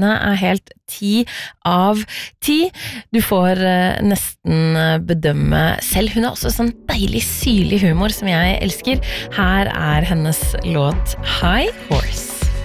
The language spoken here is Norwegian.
låtene helt 10 av 10. Du får nesten bedømme selv. Hun har også sånn deilig syrlig humor som jeg elsker. Her hennes låt High Horse.